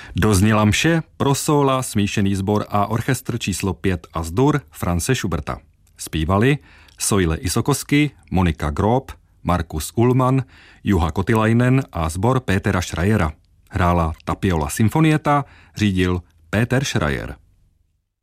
Dozněla mše pro sóla, smíšený sbor a orchestr číslo 5 As-dur Franze Schuberta. Zpívali Soile Isokoski, Monika Grob, Markus Ullmann, Juha Kotilainen a sbor Petera Schreyera. Hrála Tapiola Sinfonietta, řídil Peter Schreyer.